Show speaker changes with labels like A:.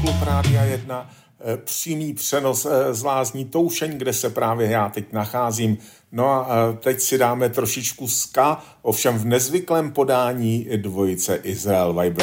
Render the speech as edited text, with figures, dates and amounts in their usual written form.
A: Klub Rádia 1, přímý přenos z lázní Toušeň, kde se právě já teď nacházím. No a teď si dáme trošičku ska, ovšem v nezvyklém podání dvojice Izrael Vibe.